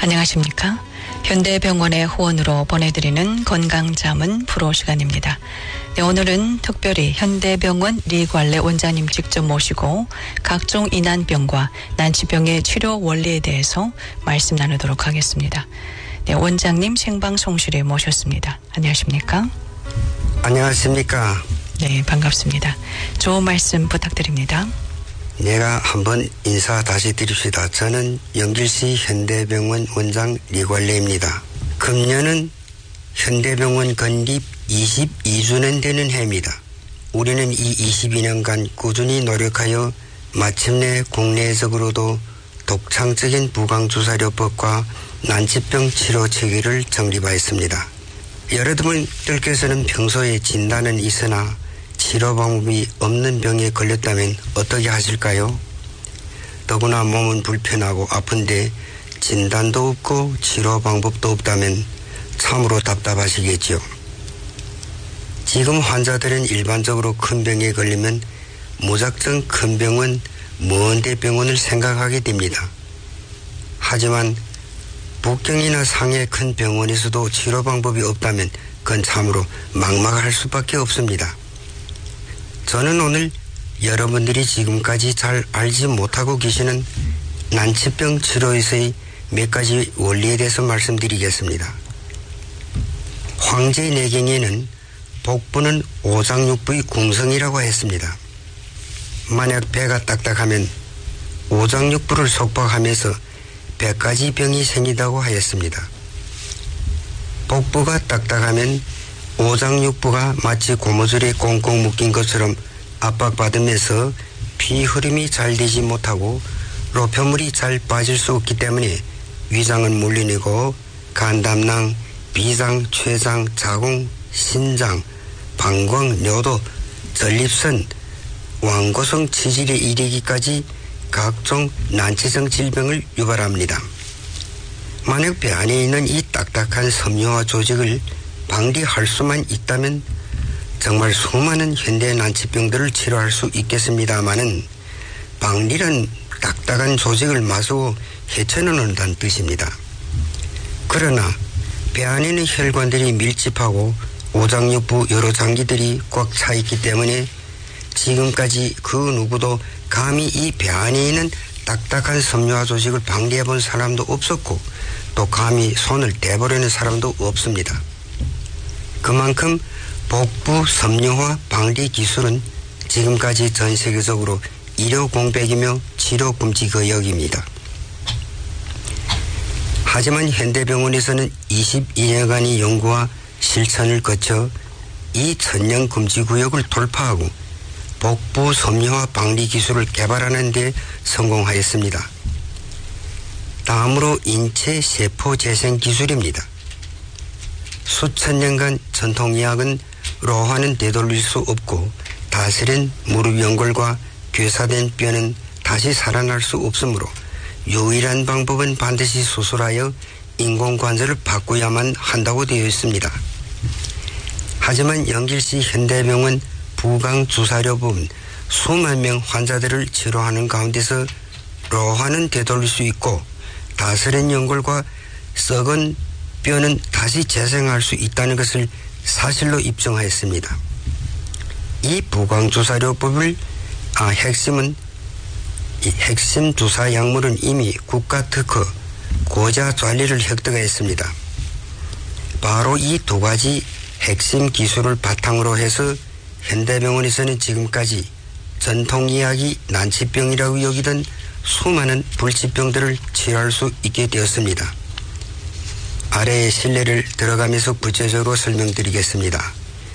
안녕하십니까? 현대병원의 후원으로 보내드리는 건강자문 프로 시간입니다. 네, 오늘은 특별히 현대병원 리관래 원장님 직접 모시고 각종 이난병과 난치병의 치료 원리에 대해서 말씀 나누도록 하겠습니다. 네, 원장님 생방송실에 모셨습니다. 안녕하십니까? 안녕하십니까? 네, 반갑습니다. 좋은 말씀 부탁드립니다. 내가 한번 인사 다시 드립시다. 저는 영길시 현대병원 원장 리관래입니다. 금년은 현대병원 건립 22주년 되는 해입니다. 우리는 이 22년간 꾸준히 노력하여 마침내 국내적으로도 독창적인 부강주사료법과 난치병 치료 체계를 정립하였습니다. 여러분들께서는 평소에 진단은 있으나 치료 방법이 없는 병에 걸렸다면 어떻게 하실까요? 더구나 몸은 불편하고 아픈데 진단도 없고 치료 방법도 없다면 참으로 답답하시겠죠. 지금 환자들은 일반적으로 큰 병에 걸리면 무작정 큰 병원, 먼 데 병원을 생각하게 됩니다. 하지만 북경이나 상해 큰 병원에서도 치료 방법이 없다면 그건 참으로 막막할 수밖에 없습니다. 저는 오늘 여러분들이 지금까지 잘 알지 못하고 계시는 난치병 치료에서의 몇 가지 원리에 대해서 말씀드리겠습니다. 황제내경에는 복부는 오장육부의 궁성이라고 했습니다. 만약 배가 딱딱하면 오장육부를 속박하면서 100가지 병이 생긴다고 하였습니다. 복부가 딱딱하면 오장육부가 마치 고무줄에 꽁꽁 묶인 것처럼 압박받으면서 피 흐름이 잘 되지 못하고 로표물이 잘 빠질 수 없기 때문에 위장은 물리내고 간담낭, 비장, 췌장, 자궁, 신장, 방광, 뇨도, 전립선, 왕고성 치질에 이르기까지 각종 난치성 질병을 유발합니다. 만약 배 안에 있는 이 딱딱한 섬유화 조직을 방리할 수만 있다면 정말 수많은 현대 난치병들을 치료할 수 있겠습니다마는 방리는 딱딱한 조직을 마수고 헤쳐놓는다는 뜻입니다. 그러나 배 안에는 혈관들이 밀집하고 오장육부 여러 장기들이 꽉 차 있기 때문에 지금까지 그 누구도 감히 이 배 안에 있는 딱딱한 섬유화 조직을 방리해 본 사람도 없었고 또 감히 손을 대보려는 사람도 없습니다. 그만큼 복부 섬유화 방리 기술은 지금까지 전 세계적으로 의료 공백이며 치료 금지 영역입니다. 하지만 현대병원에서는 22년간의 연구와 실천을 거쳐 이 천년 금지 구역을 돌파하고 복부 섬유화 방리 기술을 개발하는 데 성공하였습니다. 다음으로 인체 세포 재생 기술입니다. 수천 년간 전통의학은 로화는 되돌릴 수 없고 다스린 무릎 연골과 괴사된 뼈는 다시 살아날 수 없으므로 유일한 방법은 반드시 수술하여 인공관절을 바꾸야만 한다고 되어 있습니다. 하지만 영길시 현대병원 부강주사료법은 수만 명 환자들을 치료하는 가운데서 로화는 되돌릴 수 있고 다스린 연골과 썩은 뼈는 다시 재생할 수 있다는 것을 사실로 입증하였습니다. 이 부강주사료법을 핵심 주사 약물은 이미 국가특허 고자專利를 획득했습니다. 바로 이 두 가지 핵심 기술을 바탕으로 해서 현대병원에서는 지금까지 전통의학이 난치병이라고 여기던 수많은 불치병들을 치료할 수 있게 되었습니다. 아래의 실내를 들어가면서 구체적으로 설명드리겠습니다.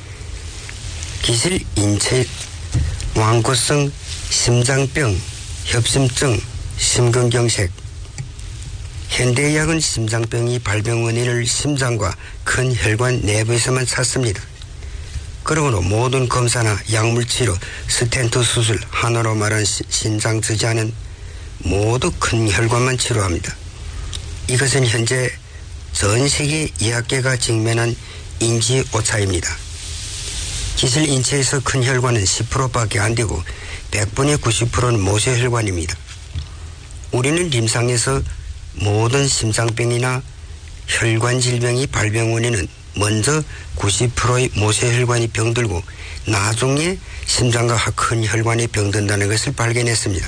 기실 인체 왕고성 심장병, 협심증, 심근경색. 현대의학은 심장병이 발병 원인을 심장과 큰 혈관 내부에서만 찾습니다. 그러므로 모든 검사나 약물치료, 스텐트 수술, 하나로 말한 신장 저지하는 모두 큰 혈관만 치료합니다. 이것은 현재 전 세계 의학계가 직면한 인지 오차입니다. 기실 인체에서 큰 혈관은 10%밖에 안 되고 100분의 90%는 모세혈관입니다. 우리는 임상에서 모든 심장병이나 혈관 질병이 발병 원인은 먼저 90%의 모세혈관이 병들고 나중에 심장과 큰 혈관이 병든다는 것을 발견했습니다.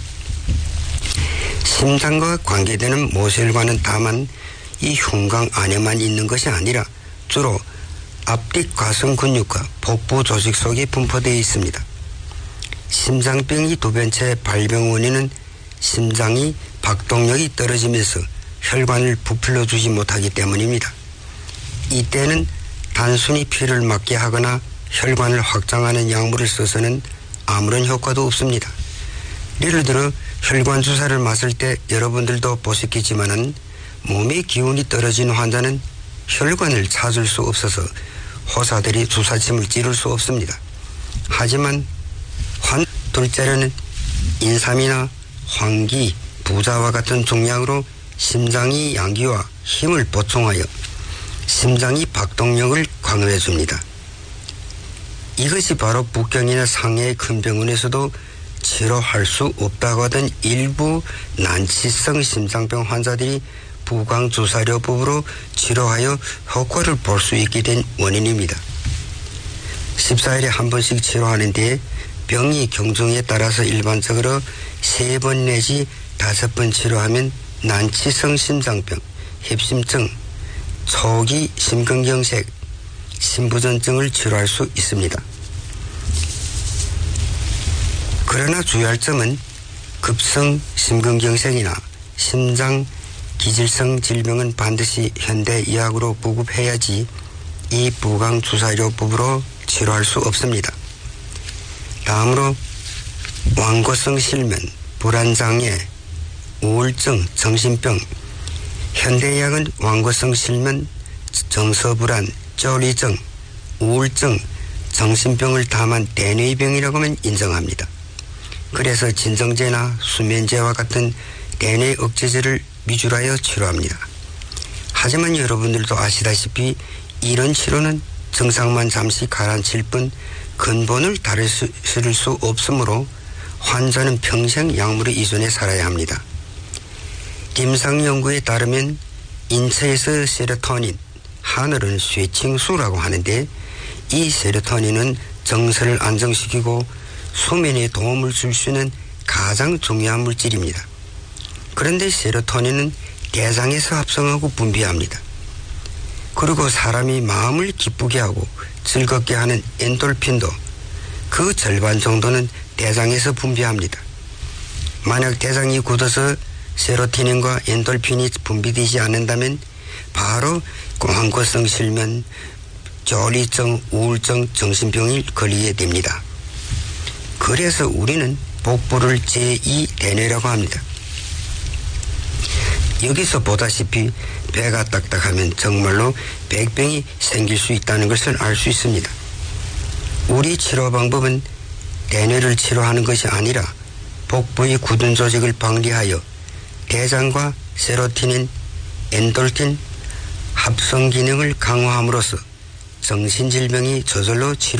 심장과 관계되는 모세혈관은 다만 이 흉곽 안에만 있는 것이 아니라 주로 앞뒤 가슴 근육과 복부 조직 속에 분포되어 있습니다. 심장병이 두 번째 발병 원인은 심장이 박동력이 떨어지면서 혈관을 부풀려 주지 못하기 때문입니다. 이때는 단순히 피를 막게 하거나 혈관을 확장하는 약물을 써서는 아무런 효과도 없습니다. 예를 들어 혈관 주사를 맞을 때 여러분들도 보셨겠지만은 몸의 기운이 떨어진 환자는 혈관을 찾을 수 없어서 호사들이 주사침을 찌를 수 없습니다. 하지만 둘째로는 인삼이나 황기, 부자와 같은 종약으로 심장의 양기와 힘을 보충하여 심장의 박동력을 강화해 줍니다. 이것이 바로 북경이나 상해의 큰 병원에서도 치료할 수 없다고 하던 일부 난치성 심장병 환자들이 부광주사료법으로 치료하여 효과를 볼 수 있게 된 원인입니다. 14일에 한 번씩 치료하는 데에 병이 경중에 따라서 일반적으로 3번 내지 5번 치료하면 난치성 심장병, 협심증, 초기 심근경색, 심부전증을 치료할 수 있습니다. 그러나 주의할 점은 급성 심근경색이나 심장 기질성 질병은 반드시 현대의학으로 보급해야지 이 부광주사료법으로 치료할 수 없습니다. 다음으로 완고성 실면, 불안장애, 우울증, 정신병. 현대의학은 완고성 실면, 정서불안, 쫄리증, 우울증, 정신병을 담은 대뇌병이라고만 인정합니다. 그래서 진정제나 수면제와 같은 대뇌 억제제를 미줄하여 치료합니다. 하지만 여러분들도 아시다시피 이런 치료는 증상만 잠시 가라앉힐 뿐 근본을 다룰 수 없으므로 환자는 평생 약물에 의존해 살아야 합니다. 김상 연구에 따르면 인체에서 세로토닌, 하늘은 쇠칭수라고 하는데 이 세로토닌은 정서를 안정시키고 수면에 도움을 줄 수 있는 가장 중요한 물질입니다. 그런데 세로토닌은 대장에서 합성하고 분비합니다. 그리고 사람이 마음을 기쁘게 하고 즐겁게 하는 엔돌핀도 그 절반 정도는 대장에서 분비합니다. 만약 대장이 굳어서 세로토닌과 엔돌핀이 분비되지 않는다면 바로 완고성 실면, 쫄리증, 우울증, 정신병이 걸리게 됩니다. 그래서 우리는 복부를 제2대뇌라고 합니다. 여기서 보다시피 배가 딱딱하면 정말로 백병이 생길 수 있다는 것을 알 수 있습니다. 우리 치료 방법은 대뇌를 치료하는 것이 아니라 복부의 굳은 조직을 방리하여 대장과 세로토닌, 엔돌핀 합성 기능을 강화함으로써 정신질병이 저절로 치료